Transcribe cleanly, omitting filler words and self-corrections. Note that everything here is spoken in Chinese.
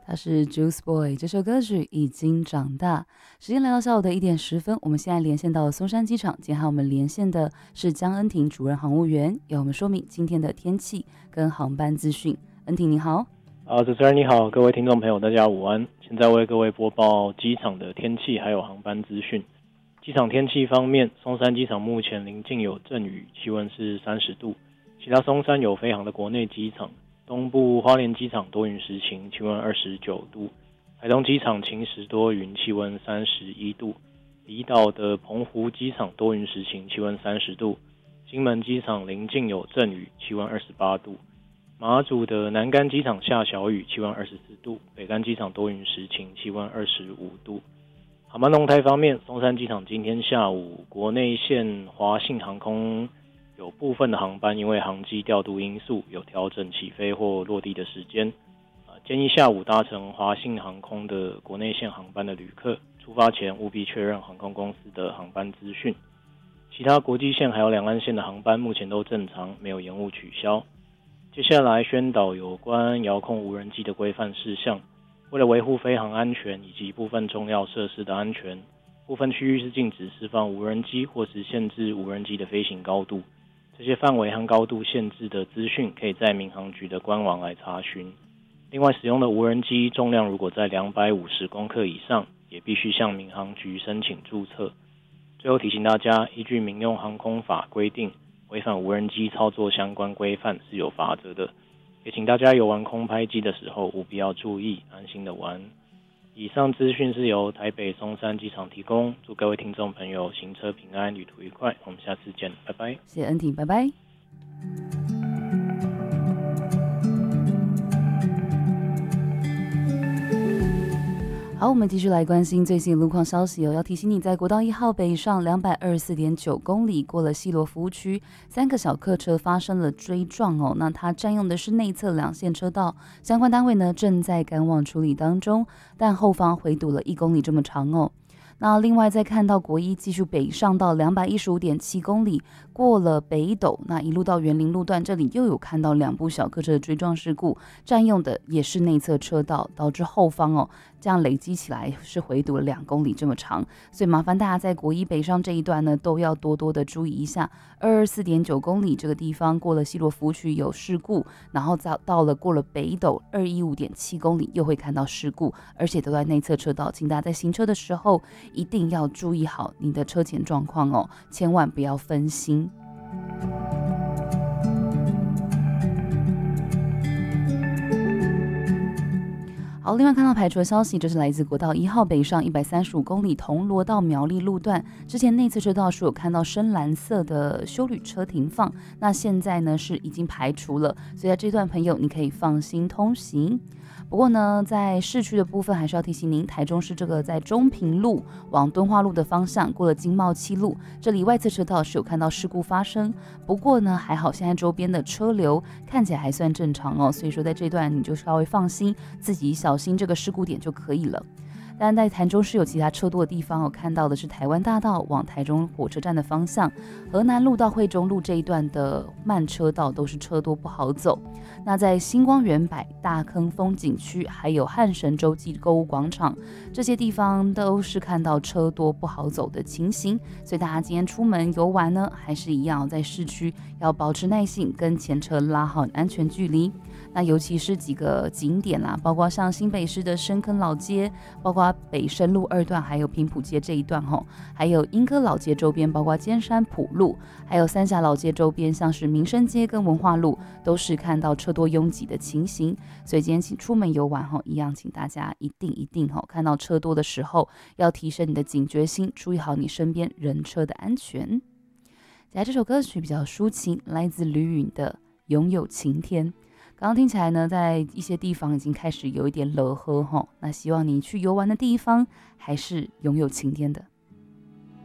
他是 Juice Boy， 这首歌曲已经长大。时间来到下午的1点10分，我们现在连线到了松山机场。今天和我们连线的是江恩婷主任航务员，要我们说明今天的天气跟航班资讯。恩婷你好。 主持人你好，各位听众朋友大家午安。现在为各位播报机场的天气还有航班资讯。机场天气方面，松山机场目前临近有阵雨，气温是30度。其他松山有飞航的国内机场，东部花莲机场多云时晴，气温29度；台东机场晴时多云，气温31度；离岛的澎湖机场多云时晴，气温30度；金门机场临近有阵雨，气温28度；马祖的南竿机场下小雨，气温24度；北竿机场多云时晴，气温25度。航班动态方面，松山机场今天下午国内线华信航空有部分的航班因为航机调度因素有调整起飞或落地的时间，建议下午搭乘华信航空的国内线航班的旅客，出发前务必确认航空公司的航班资讯。其他国际线还有两岸线的航班目前都正常，没有延误取消。接下来宣导有关遥控无人机的规范事项。为了维护飞航安全以及部分重要设施的安全，部分区域是禁止释放无人机或是限制无人机的飞行高度。这些范围和高度限制的资讯可以在民航局的官网来查询。另外，使用的无人机重量如果在250公克以上，也必须向民航局申请注册。最后提醒大家，依据民用航空法规定，违反无人机操作相关规范是有罚则的。也请大家游玩空拍机的时候务必要注意，安心的玩。以上资讯是由台北松山机场提供，祝各位听众朋友行车平安，旅途愉快。我们下次见，拜拜。 谢谢恩婷，拜拜。好，我们继续来关心最新的路况消息哦。要提醒你，在国道1号北上224.9公里，过了西螺服务区，3个小客车发生了追撞哦。那它占用的是内侧2线车道，相关单位呢正在赶往处理当中，但后方回堵了1公里这么长哦。那另外再看到国一继续北上到215.7公里，过了北斗，那一路到园林路段，这里又有看到2部小客车的追撞事故，占用的也是内侧车道，导致后方哦，这样累积起来是回堵了2公里这么长，所以麻烦大家在国一北上这一段呢，都要多多的注意一下。224.9公里这个地方过了西螺服务区有事故，然后到了过了北斗215.7公里又会看到事故，而且都在内侧车道，请大家在行车的时候一定要注意好你的车前状况哦，千万不要分心。好，另外看到排除的消息，这是来自国道1号北上135公里铜锣到苗栗路段，之前内侧车道是有看到深蓝色的休旅车停放，那现在呢是已经排除了，所以在这段朋友你可以放心通行。不过呢，在市区的部分还是要提醒您，台中市这个在中平路往敦化路的方向，过了经贸七路，这里外侧车道是有看到事故发生。不过呢，还好现在周边的车流看起来还算正常哦，所以说在这段你就稍微放心，自己小心这个事故点就可以了。但在台中市有其他车多的地方，我看到的是台湾大道往台中火车站的方向，河南路到惠中路这一段的慢车道都是车多不好走。那在星光园百、大坑风景区还有汉神洲际购物广场这些地方都是看到车多不好走的情形，所以大家今天出门游玩呢，还是一样在市区要保持耐性，跟前车拉好安全距离。那尤其是几个景点啦，包括像新北市的深坑老街，包括北深路2段，还有平埔街这一段吼，还有莺歌老街周边，包括尖山埔路，还有三峡老街周边，像是民生街跟文化路，都是看到车多拥挤的情形。所以今天请出门游玩吼，一样请大家一定吼，看到车多的时候，要提升你的警觉心，注意好你身边人车的安全。接下来这首歌曲比较抒情，来自吕允的《拥有晴天》。刚刚听起来呢，在一些地方已经开始有一点冷呵吼，那希望你去游玩的地方还是拥有晴天的。